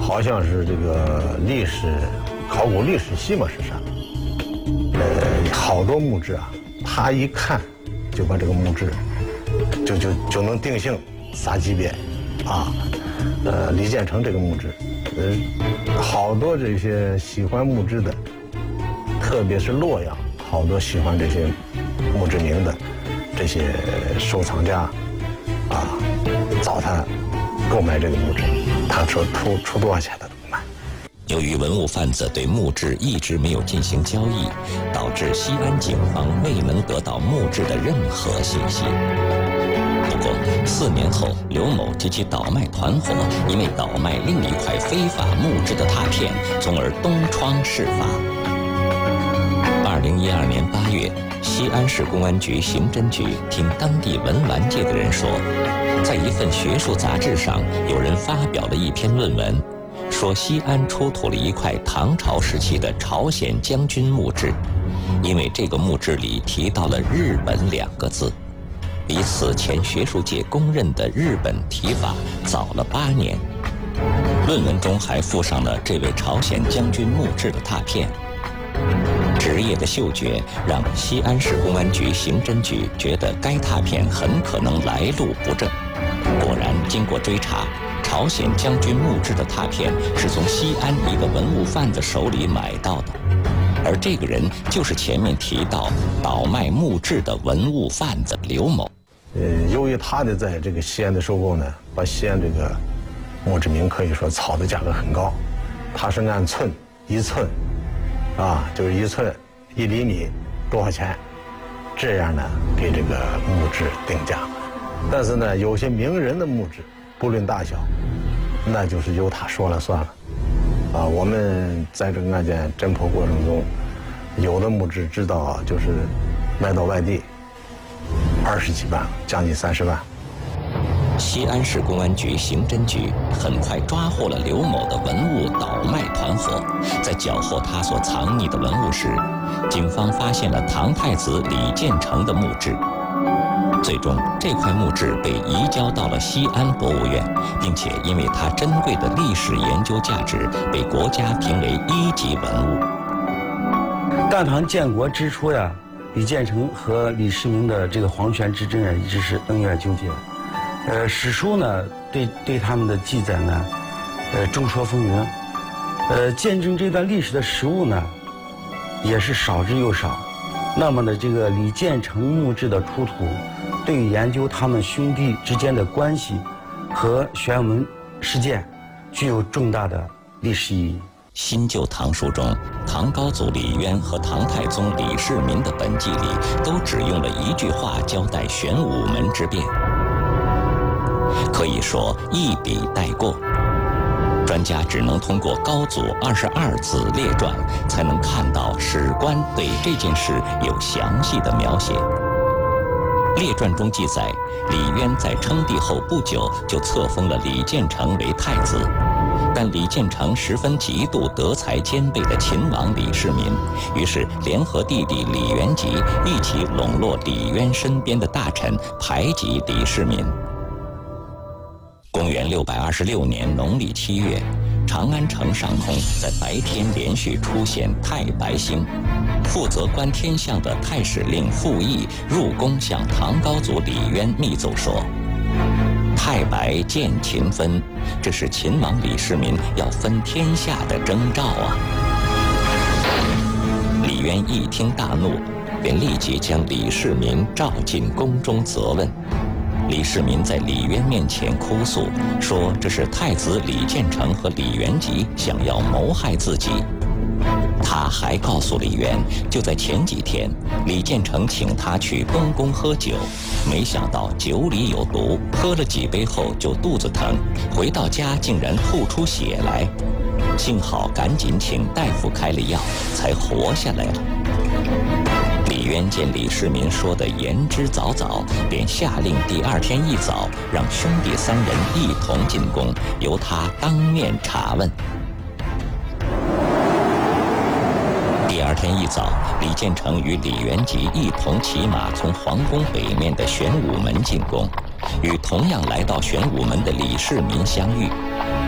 好像是这个考古历史系嘛是啥？好多墓志啊，他一看就把这个墓志就能定性啥级别啊。李建成这个墓志，好多这些喜欢墓志的，特别是洛阳，好多喜欢这些墓志铭的这些收藏家啊，找他购买这个墓志，他说出多少钱他都不卖。 由于文物贩子对墓志一直没有进行交易，导致西安警方未能得到墓志的任何信息。不过4年后，刘某及其倒卖团伙因为倒卖另一块非法墓志的拓片，从而东窗事发。2012年8月，西安市公安局刑侦局听当地文玩界的人说，在一份学术杂志上，有人发表了一篇论文，说西安出土了一块唐朝时期的朝鲜将军墓志，因为这个墓志里提到了日本2个字，比此前学术界公认的日本提法早了8年。论文中还附上了这位朝鲜将军墓志的拓片。职业的嗅觉让西安市公安局刑侦局觉得该拓片很可能来路不正。果然，经过追查，朝鲜将军墓志的拓片是从西安一个文物贩子手里买到的，而这个人就是前面提到倒卖墓志的文物贩子刘某。 由于他的在这个西安的收购呢，把西安这个墓志铭可以说炒的价格很高，他是按寸1寸啊，就是1寸1厘米多少钱，这样呢给这个墓志定价。但是呢，有些名人的墓志不论大小，那就是由他说了算了啊。我们在这个案件侦破过程中，有的墓志知道啊，就是卖到外地20几万，将近30万。 西安市公安局刑侦局很快抓获了刘某的文物倒卖团伙。在缴获他所藏匿的文物时，警方发现了唐太子李建成的墓志。最终，这块墓志被移交到了西安博物院，并且因为它珍贵的历史研究价值，被国家评为1级文物。 大唐建国之初呀，李建成和李世民的这个皇权之争啊，一直是恩怨纠结。史书呢对他们的记载呢，众说纷纭。见证这段历史的实物呢，也是少之又少。那么呢，这个李建成墓志的出土，对于研究他们兄弟之间的关系和玄文事件，具有重大的历史意义。 新旧唐书中，唐高祖李渊和唐太宗李世民的本纪里都只用了一句话交代玄武门之变，可以说一笔带过。专家只能通过高祖22子列传，才能看到史官对这件事有详细的描写。列传中记载，李渊在称帝后不久就册封了李建成为太子，但李建成十分嫉妒德才兼备的秦王李世民，于是联合弟弟李元吉一起笼络李渊身边的大臣，排挤李世民。公元626年农历7月，长安城上空在白天连续出现太白星。负责观天象的太史令傅毅入宫向唐高祖李渊密奏说：“太白见秦分，这是秦王李世民要分天下的征兆啊！”李渊一听大怒，便立即将李世民召进宫中责问。李世民在李渊面前哭诉，说这是太子李建成和李元吉想要谋害自己。他还告诉李渊，就在前几天，李建成请他去东宫喝酒，没想到酒里有毒，喝了几杯后就肚子疼，回到家竟然吐出血来，幸好赶紧请大夫开了药，才活下来了。李渊见李世民说的言之凿凿，便下令第2天一早让兄弟3人一同进宫，由他当面查问。第2天一早，李建成与李元吉一同骑马从皇宫北面的玄武门进宫，与同样来到玄武门的李世民相遇。